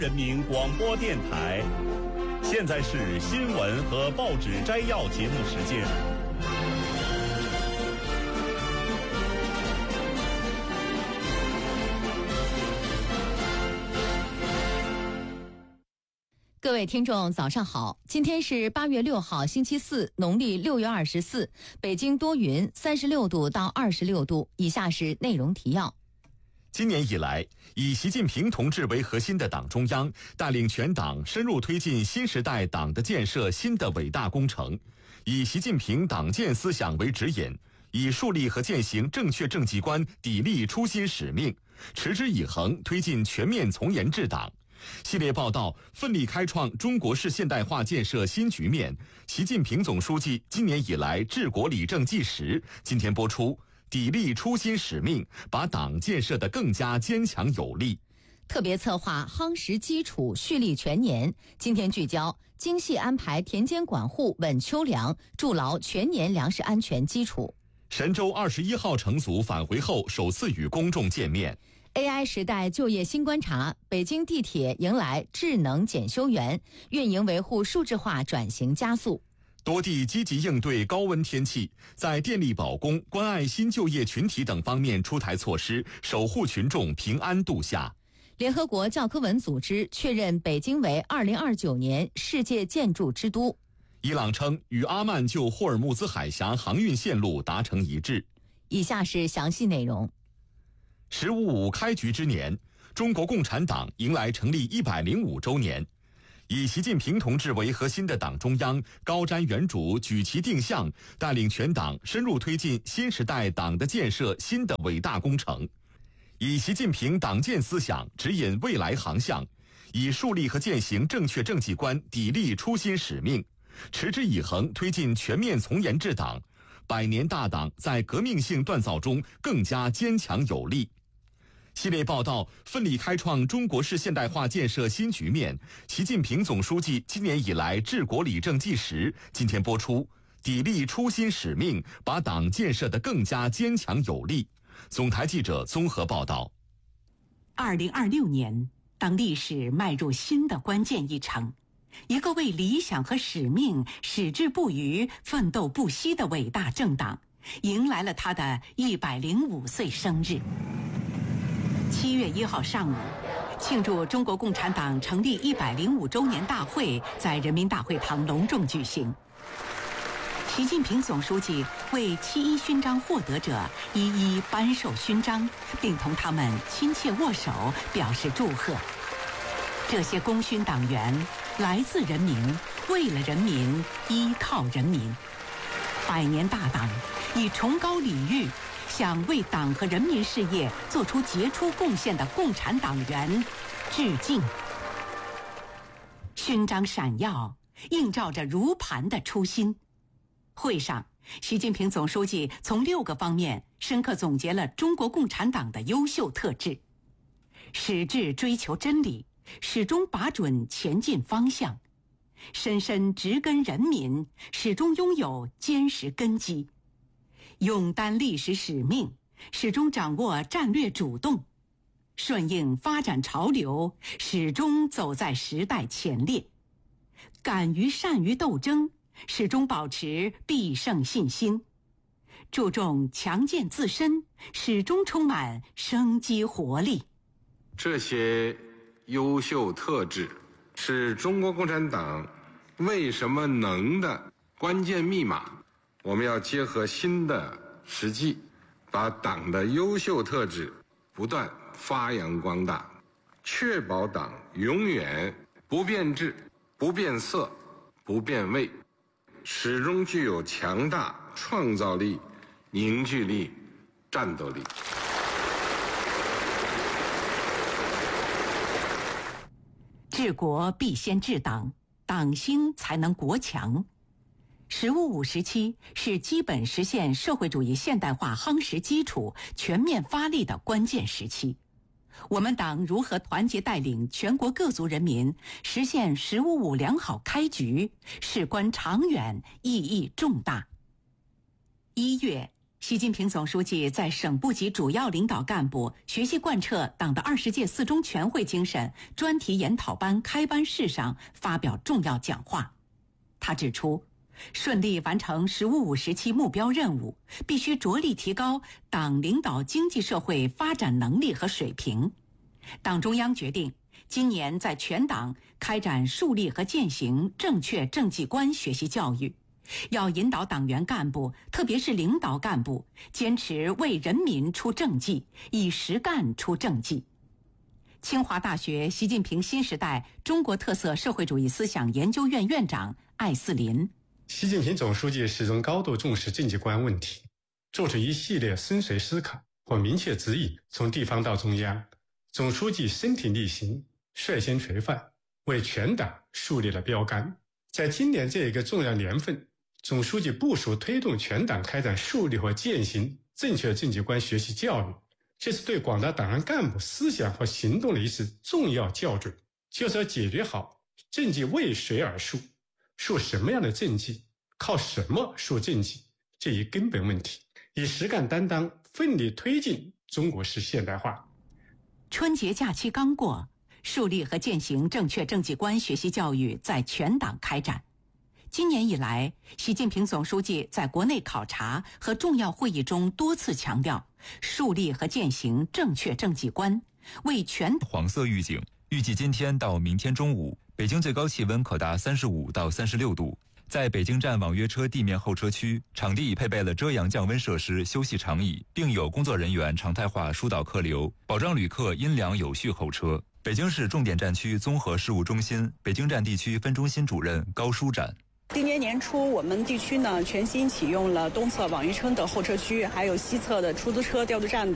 人民广播电台，现在是新闻和报纸摘要节目时间。 各位听众早上好，今天是8月6号星期四，农历6月24，北京多云，36度到26度。以下是内容提要。 今年以来，以习近平同志为核心的党中央带领全党深入推进新时代党的建设新的伟大工程，以习近平党建思想为指引，以树立和践行正确政绩观砥砺初心使命，持之以恒推进全面从严治党。系列报道奋力开创中国式现代化建设新局面，习近平总书记今年以来治国理政纪实，今天播出砥砺初心使命，把党建设得更加坚强有力。 特别策划夯实基础，蓄力全年。今天聚焦精细安排田间管护，稳秋粮，筑牢全年粮食安全基础。 神舟21号乘组返回后首次与公众见面。 AI 时代就业新观察，北京地铁迎来智能检修员，运营维护数字化转型加速。 多地积极应对高温天气，在电力保供、关爱新就业群体等方面出台措施，守护群众平安度夏。 联合国教科文组织确认北京为2029年世界建筑之都。 伊朗称与阿曼就霍尔木兹海峡航运线路达成一致。 以下是详细内容。 “15.5”开局之年，中国共产党迎来成立105周年。以习近平同志为核心的党中央高瞻远瞩，举旗定向，带领全党深入推进新时代党的建设新的伟大工程，以习近平党建思想指引未来航向，以树立和践行正确政绩观砥砺初心使命，持之以恒推进全面从严治党，百年大党在革命性锻造中更加坚强有力。系列报道奋力开创中国式现代化建设新局面，习近平总书记今年以来治国理政纪实，今天播出砥砺初心使命，把党建设得更加坚强有力。总台记者综合报道。 2026年，当历史迈入新的关键一程，一个为理想和使命矢志不渝、奋斗不息的伟大政党，迎来了它的105岁生日。7月1号上午，庆祝中国共产党成立105周年大会在人民大会堂隆重举行。习近平总书记为7·1勋章获得者一一颁授勋章，并同他们亲切握手，表示祝贺。这些功勋党员来自人民，为了人民，依靠人民。百年大党以崇高礼遇向为党和人民事业做出杰出贡献的共产党员致敬。勋章闪耀，映照着如磐的初心。会上，习近平总书记从6个方面深刻总结了中国共产党的优秀特质：矢志追求真理，始终把准前进方向；深深植根人民，始终拥有坚实根基；勇担历史使命，始终掌握战略主动；顺应发展潮流，始终走在时代前列；敢于善于斗争，始终保持必胜信心；注重强健自身，始终充满生机活力。 这些优秀特质是中国共产党为什么能的关键密码。我们要结合新的实际，把党的优秀特质不断发扬光大，确保党永远不变质、不变色、不变味，始终具有强大创造力、凝聚力、战斗力。 治国必先治党，党兴才能国强。“15.5”时期是基本实现社会主义现代化夯实基础、全面发力的关键时期。我们党如何团结带领全国各族人民实现“15.5”良好开局，事关长远，意义重大。1月， 习近平总书记在省部级主要领导干部学习贯彻党的20届四中全会精神专题研讨班开班式上发表重要讲话。他指出，顺利完成“十五五”时期目标任务，必须着力提高党领导经济社会发展能力和水平。党中央决定，今年在全党开展树立和践行正确政绩观学习教育，要引导党员干部，特别是领导干部，坚持为人民出政绩，以实干出政绩。清华大学习近平新时代中国特色社会主义思想研究院院长艾斯林： 习近平总书记始终高度重视政绩观问题，做出一系列深邃思考或明确指引，从地方到中央，总书记身体力行，率先垂范，为全党树立了标杆。在今年这一个重要年份，总书记部署推动全党开展树立和践行正确政绩观学习教育，这是对广大党员干部思想和行动的一次重要校准，就是要解决好政绩为谁而树，树什么样的政绩，靠什么树政绩这一根本问题，以实干担当奋力推进中国式现代化。 春节假期刚过，树立和践行正确政绩观学习教育在全党开展。今年以来，习近平总书记在国内考察和重要会议中多次强调，树立和践行正确政绩观，为全黄色预警，预计今天到明天中午，北京最高气温可达35到36度。在北京站网约车地面候车区，场地已配备了遮阳降温设施、休息长椅，并有工作人员常态化疏导客流，保障旅客阴凉有序候车。北京市重点战区综合事务中心北京站地区分中心主任高舒展： 今年年初，我们地区呢全新启用了东侧网约车的候车区，还有西侧的出租车调度站